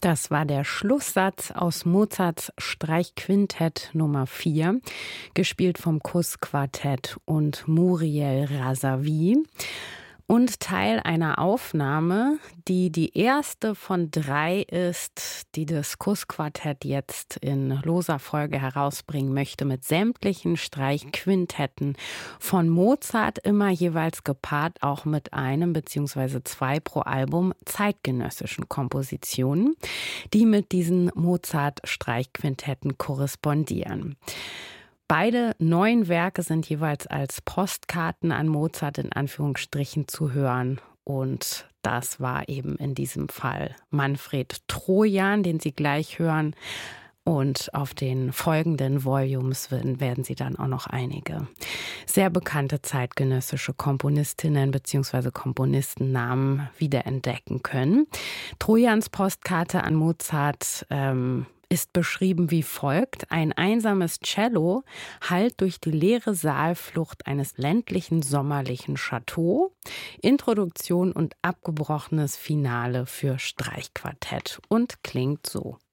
Das war der Schlusssatz aus Mozarts Streichquintett Nummer 4, gespielt vom Kuss-Quartett und Muriel Razavi. Und Teil einer Aufnahme, die erste von 3 ist, die das Kuss-Quartett jetzt in loser Folge herausbringen möchte, mit sämtlichen Streichquintetten von Mozart, immer jeweils gepaart auch mit einem bzw. 2 pro Album zeitgenössischen Kompositionen, die mit diesen Mozart-Streichquintetten korrespondieren. Beide neuen Werke sind jeweils als Postkarten an Mozart in Anführungsstrichen zu hören. Und das war eben in diesem Fall Manfred Trojan, den Sie gleich hören. Und auf den folgenden Volumes werden Sie dann auch noch einige sehr bekannte zeitgenössische Komponistinnen bzw. Komponistennamen wiederentdecken können. Trojans Postkarte an Mozart ist beschrieben wie folgt: Ein einsames Cello hallt durch die leere Saalflucht eines ländlichen sommerlichen Chateau. Introduktion und abgebrochenes Finale für Streichquartett und klingt so.